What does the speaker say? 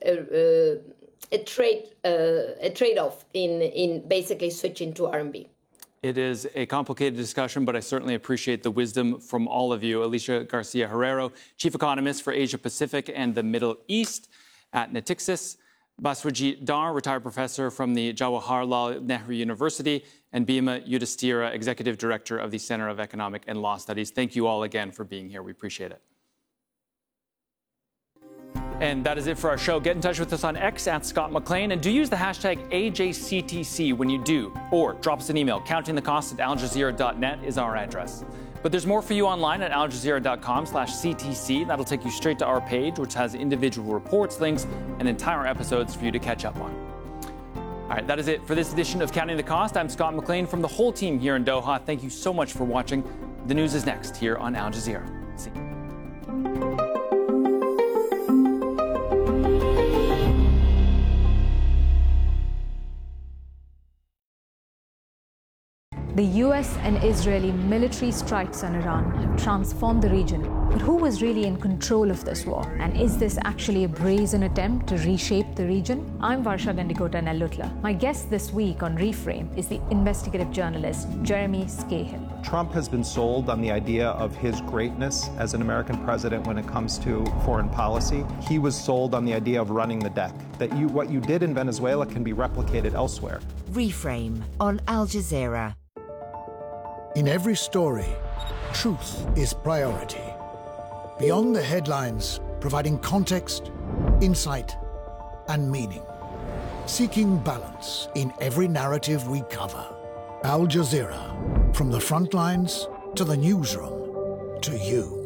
a trade-off in basically switching to RMB. It is a complicated discussion, but I certainly appreciate the wisdom from all of you. Alicia Garcia Herrero, Chief Economist for Asia Pacific and the Middle East at Natixis. Baswajit Dar, retired professor from the Jawaharlal Nehru University, and Bhima Yudhishthira, Executive Director of the Center of Economic and Law Studies. Thank you all again for being here. We appreciate it. And that is it for our show. Get in touch with us on X at Scott McLean, and do use the hashtag AJCTC when you do, or drop us an email. Countingthecost@aljazeera.net is our address. But there's more for you online at aljazeera.com/CTC. That'll take you straight to our page, which has individual reports, links, and entire episodes for you to catch up on. All right, that is it for this edition of Counting the Cost. I'm Scott McLean from the whole team here in Doha. Thank you so much for watching. The news is next here on Al Jazeera. See you. The US and Israeli military strikes on Iran have transformed the region. But who was really in control of this war? And is this actually a brazen attempt to reshape the region? I'm Varsha Gandikota Nellutla. My guest this week on Reframe is the investigative journalist Jeremy Scahill. Trump has been sold on the idea of his greatness as an American president when it comes to foreign policy. He was sold on the idea of running the deck, that what you did in Venezuela can be replicated elsewhere. Reframe on Al Jazeera. In every story, truth is priority. Beyond the headlines, providing context, insight, and meaning. Seeking balance in every narrative we cover. Al Jazeera, from the front lines to the newsroom to you.